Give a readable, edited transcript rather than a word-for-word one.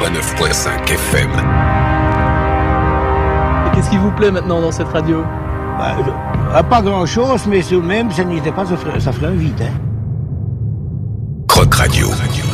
89.5 FM. Et qu'est-ce qui vous plaît maintenant dans cette radio? Pas grand-chose, mais tout de même, ça ferait un vide. Hein. Croc Radio.